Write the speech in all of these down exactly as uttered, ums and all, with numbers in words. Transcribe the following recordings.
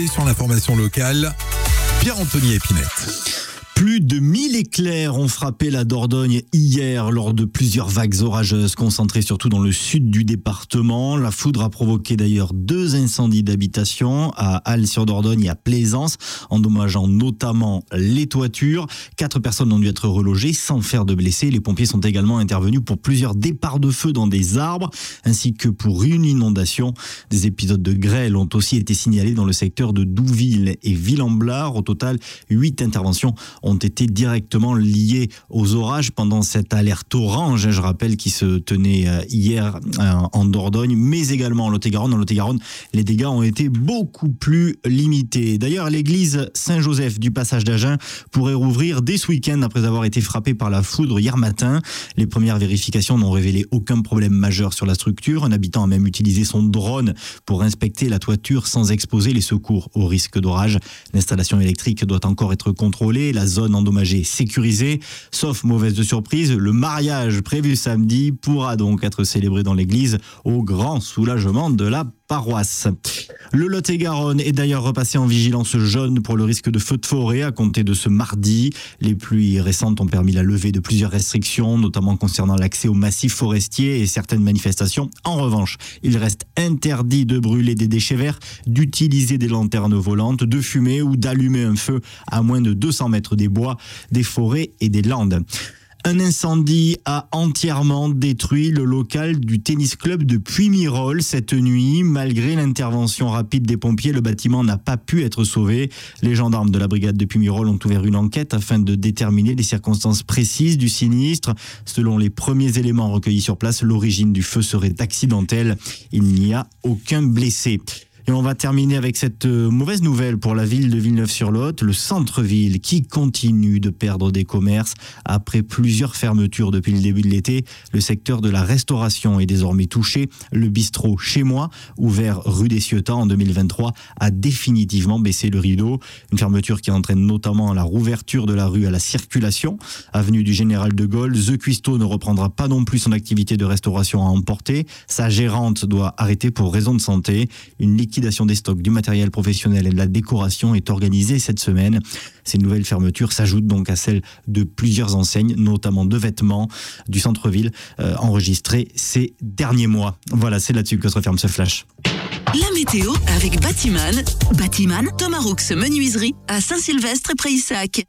Et sur l'information locale, Pierre-Anthony Épinette. Plus de mille éclairs ont frappé la Dordogne hier lors de plusieurs vagues orageuses concentrées surtout dans le sud du département. La foudre a provoqué d'ailleurs deux incendies d'habitation à Halle-sur-Dordogne et à Plaisance, endommageant notamment les toitures. Quatre personnes ont dû être relogées sans faire de blessés. Les pompiers sont également intervenus pour plusieurs départs de feu dans des arbres ainsi que pour une inondation. Des épisodes de grêle ont aussi été signalés dans le secteur de Douville et Ville-en-Blard. Au total, huit interventions ont ont été directement liés aux orages pendant cette alerte orange, je rappelle, qui se tenait hier en Dordogne, mais également en Lot-et-Garonne. En Lot-et-Garonne, les dégâts ont été beaucoup plus limités. D'ailleurs, l'église Saint-Joseph du Passage d'Agen pourrait rouvrir dès ce week-end après avoir été frappée par la foudre hier matin. Les premières vérifications n'ont révélé aucun problème majeur sur la structure. Un habitant a même utilisé son drone pour inspecter la toiture sans exposer les secours au risque d'orage. L'installation électrique doit encore être contrôlée. La zone endommagée sécurisée. Sauf mauvaise surprise, le mariage prévu samedi pourra donc être célébré dans l'église au grand soulagement de la paroisse. Le Lot-et-Garonne est d'ailleurs repassé en vigilance jaune pour le risque de feu de forêt à compter de ce mardi. Les pluies récentes ont permis la levée de plusieurs restrictions, notamment concernant l'accès aux massifs forestiers et certaines manifestations. En revanche, il reste interdit de brûler des déchets verts, d'utiliser des lanternes volantes, de fumer ou d'allumer un feu à moins de deux cents mètres des bois, des forêts et des landes. Un incendie a entièrement détruit le local du tennis club de Puymirol cette nuit. Malgré l'intervention rapide des pompiers, le bâtiment n'a pas pu être sauvé. Les gendarmes de la brigade de Puymirol ont ouvert une enquête afin de déterminer les circonstances précises du sinistre. Selon les premiers éléments recueillis sur place, l'origine du feu serait accidentelle. Il n'y a aucun blessé. Et on va terminer avec cette mauvaise nouvelle pour la ville de Villeneuve-sur-Lot, le centre-ville qui continue de perdre des commerces. Après plusieurs fermetures depuis le début de l'été, le secteur de la restauration est désormais touché. Le bistrot Chez Moi, ouvert rue des Ciotats en deux mille vingt-trois, a définitivement baissé le rideau. Une fermeture qui entraîne notamment la rouverture de la rue à la circulation. Avenue du Général de Gaulle, The Cuistot ne reprendra pas non plus son activité de restauration à emporter. Sa gérante doit arrêter pour raison de santé. Une liquidation des stocks, du matériel professionnel et de la décoration est organisée cette semaine. Ces nouvelles fermetures s'ajoutent donc à celles de plusieurs enseignes, notamment de vêtements du centre-ville, euh, enregistrées ces derniers mois. Voilà, c'est là-dessus que se referme ce flash. La météo avec Batiman. Batiman, Thomas Roux Menuiserie à Saint-Sylvestre et Prayssac.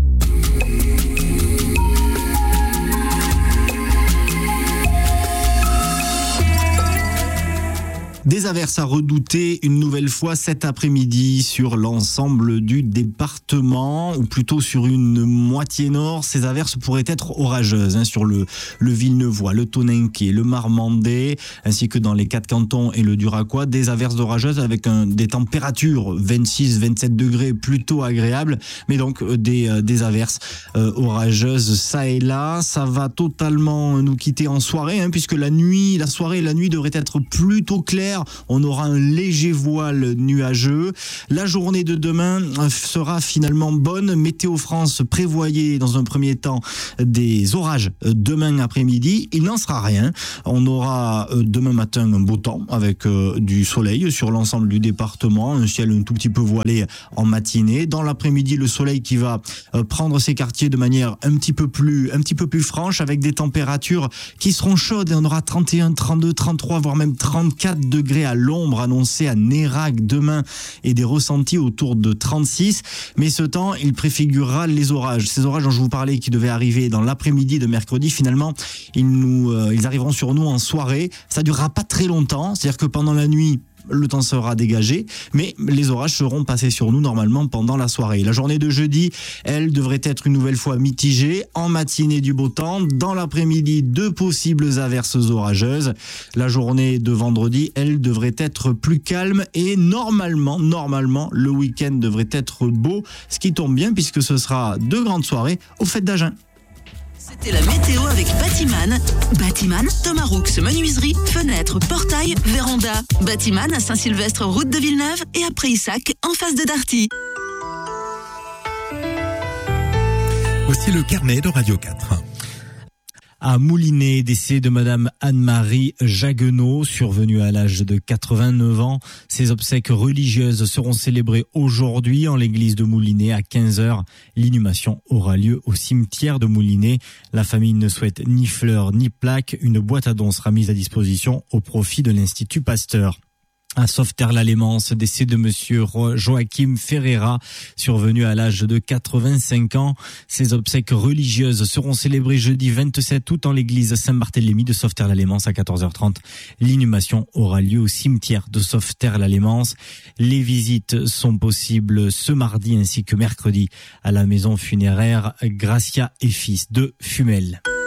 Des averses à redouter une nouvelle fois cet après-midi sur l'ensemble du département, ou plutôt sur une moitié nord. Ces averses pourraient être orageuses hein, sur le, le Villeneuvois, le Tonninquet, le Marmandais, ainsi que dans les quatre cantons et le Duracois. Des averses orageuses avec un, des températures vingt-six à vingt-sept degrés plutôt agréables, mais donc des, euh, des averses euh, orageuses ça et là. Ça va totalement nous quitter en soirée, hein, puisque la nuit, la soirée et la nuit devraient être plutôt claires. On aura un léger voile nuageux. La journée de demain sera finalement bonne. Météo France prévoyait dans un premier temps des orages demain après-midi. Il n'en sera rien. On aura demain matin un beau temps avec du soleil sur l'ensemble du département. Un ciel un tout petit peu voilé en matinée. Dans l'après-midi, le soleil qui va prendre ses quartiers de manière un petit peu plus, un petit peu plus franche avec des températures qui seront chaudes. Et on aura trente et un, trente-deux, trente-trois, voire même trente-quatre degrés à l'ombre annoncé à Nérac demain et des ressentis autour de trente-six. Mais ce temps, il préfigurera les orages. Ces orages dont je vous parlais qui devaient arriver dans l'après-midi de mercredi, finalement, ils, nous, euh, ils arriveront sur nous en soirée. Ça durera pas très longtemps. C'est-à-dire que pendant la nuit, le temps sera dégagé, mais les orages seront passés sur nous normalement pendant la soirée. La journée de jeudi, elle devrait être une nouvelle fois mitigée. En matinée, du beau temps. Dans l'après-midi, deux possibles averses orageuses. La journée de vendredi, elle devrait être plus calme et normalement, normalement, le week-end devrait être beau, ce qui tombe bien puisque ce sera deux grandes soirées aux fêtes d'Agen. C'était la météo avec Batiman. Batiman, Thomas Roux Menuiserie, fenêtres, portails, véranda. Batiman à Saint-Sylvestre, route de Villeneuve et à Prayssac, en face de Darty. Voici le carnet de Radio quatre. À Moulinet, décès de Madame Anne-Marie Jaguenot, survenue à l'âge de quatre-vingt-neuf ans. Ses obsèques religieuses seront célébrées aujourd'hui en l'église de Moulinet à quinze heures. L'inhumation aura lieu au cimetière de Moulinet. La famille ne souhaite ni fleurs ni plaques. Une boîte à dons sera mise à disposition au profit de l'Institut Pasteur. À Sauveterre-la-Lémance, décès de monsieur Joachim Ferreira, survenu à l'âge de quatre-vingt-cinq ans. Ses obsèques religieuses seront célébrées jeudi vingt-sept août en l'église Saint-Barthélemy de Sauveterre-la-Lémance à quatorze heures trente. L'inhumation aura lieu au cimetière de Sauveterre-la-Lémance. Les visites sont possibles ce mardi ainsi que mercredi à la maison funéraire Gracia et Fils de Fumel.